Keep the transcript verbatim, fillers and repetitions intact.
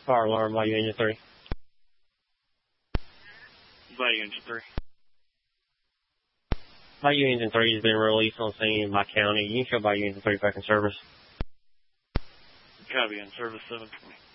Fire alarm, Bayou Engine three. Bayou Engine three. Bayou Engine three has been released on scene by county. You can show Bayou Engine three back in service. Copy in service seven twenty.